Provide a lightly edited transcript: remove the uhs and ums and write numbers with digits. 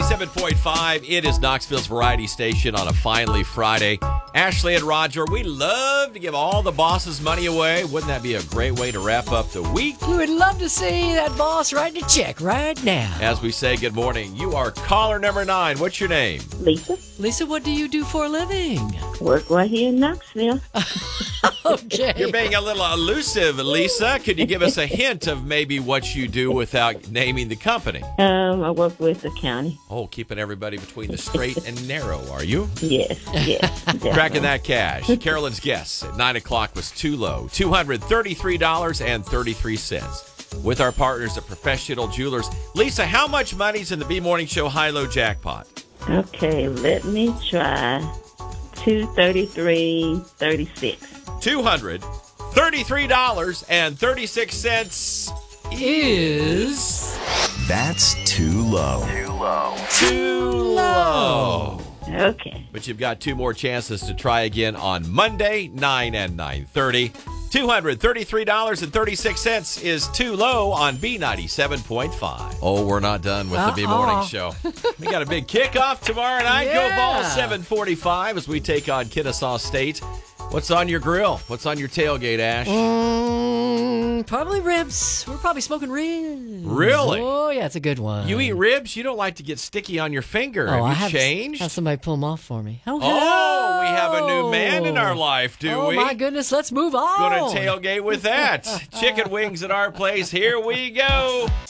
97.5. It is Knoxville's variety station on a finally Friday. Ashley and Roger, we love to give all the bosses money away. Wouldn't that be a great way to wrap up the week? We would love to see that boss writing a check right now. As we say good morning, you are caller number 9. What's your name? Lisa, Lisa, what do you do for a living? work right here in Knoxville. Okay. You're being a little elusive, Lisa. Could you give us a hint of maybe what you do without naming the company? I work with the county. Oh, keeping everybody between the straight and narrow, are you? Yes, definitely. Cracking that cash. Carolyn's guess at 9 o'clock was too low. $233.33. With our partners at Professional Jewelers. Lisa, how much money's in the B-Morning Show high-low jackpot? Okay, let me try 233.36. $233.36 Is That's too low. too low. Okay. But you've got 2 more chances to try again on Monday, 9 and 9:30. $233.36 is too low on B97.5. Oh, we're not done with the B-Morning Show. We got a big kickoff tomorrow night. Go Ball 7:45 as we take on Kennesaw State. What's on your grill? What's on your tailgate, Ash? probably ribs. We're probably smoking ribs. Really? Oh, yeah, it's a good one. You eat ribs? You don't like to get sticky on your finger. Oh, Have you changed? Have somebody pull them off for me. Oh, we have a new man in our life, do we? Oh, my goodness. Let's move on. Going to tailgate with that. Chicken wings at our place. Here we go.